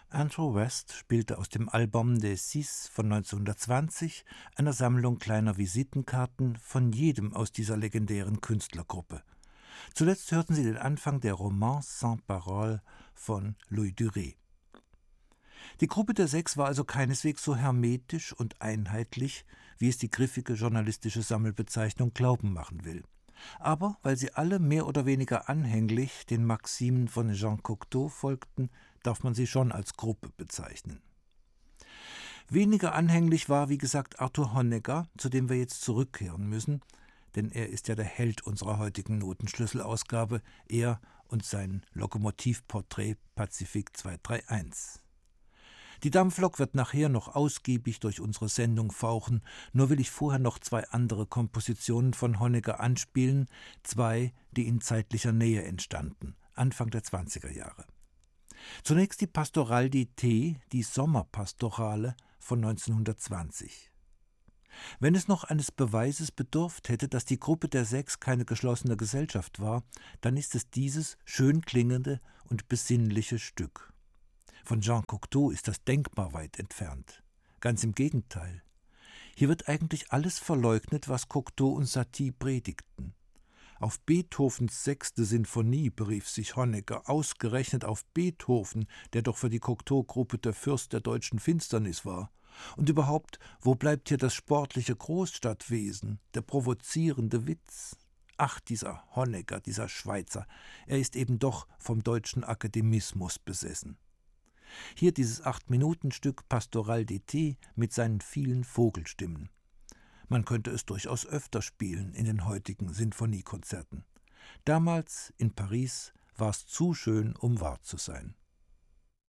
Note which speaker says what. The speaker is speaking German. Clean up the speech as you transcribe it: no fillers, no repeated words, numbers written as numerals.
Speaker 1: Andrew West spielte aus dem Album des Six von 1920, einer Sammlung kleiner Visitenkarten von jedem aus dieser legendären Künstlergruppe. Zuletzt hörten Sie den Anfang der Romance sans parole von Louis Duret. Die Gruppe der Sechs war also keineswegs so hermetisch und einheitlich, wie es die griffige journalistische Sammelbezeichnung glauben machen will. Aber weil sie alle mehr oder weniger anhänglich den Maximen von Jean Cocteau folgten, darf man sie schon als Gruppe bezeichnen. Weniger anhänglich war, wie gesagt, Arthur Honegger, zu dem wir jetzt zurückkehren müssen, denn er ist ja der Held unserer heutigen Notenschlüsselausgabe, er und sein Lokomotivporträt Pazifik 231. Die Dampflok wird nachher noch ausgiebig durch unsere Sendung fauchen, nur will ich vorher noch zwei andere Kompositionen von Honegger anspielen, zwei, die in zeitlicher Nähe entstanden, Anfang der 20er Jahre. Zunächst die Pastoral d'été, die Sommerpastorale von 1920. Wenn es noch eines Beweises bedurft hätte, dass die Gruppe der Sechs keine geschlossene Gesellschaft war, dann ist es dieses schön klingende und besinnliche Stück. Von Jean Cocteau ist das denkbar weit entfernt. Ganz im Gegenteil. Hier wird eigentlich alles verleugnet, was Cocteau und Satie predigten. Auf Beethovens 6. Sinfonie berief sich Honegger, ausgerechnet auf Beethoven, der doch für die Cocteau-Gruppe der Fürst der deutschen Finsternis war. Und überhaupt, wo bleibt hier das sportliche Großstadtwesen, der provozierende Witz? Ach, dieser Honegger, dieser Schweizer, er ist eben doch vom deutschen Akademismus besessen. Hier dieses 8-Minuten-Stück Pastoral d'été mit seinen vielen Vogelstimmen. Man könnte es durchaus öfter spielen in den heutigen Sinfoniekonzerten. Damals in Paris war es zu schön, um wahr zu sein.